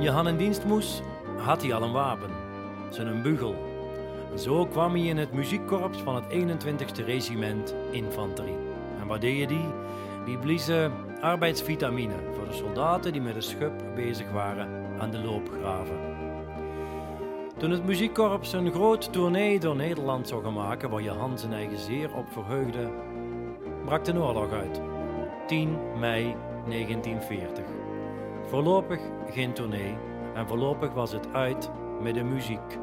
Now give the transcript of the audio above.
Toen Johan in dienst moest, had hij al een wapen. Zijn bugel. Zo kwam hij in het muziekkorps van het 21ste regiment infanterie. En wat deed die? Die bliezen arbeidsvitamine voor de soldaten die met een schub bezig waren aan de loopgraven. Toen het muziekkorps een groot tournee door Nederland zou gaan maken, waar Johan zijn eigen zeer op verheugde, brak de oorlog uit. 10 mei 1940. Voorlopig geen tournee en voorlopig was het uit met de muziek.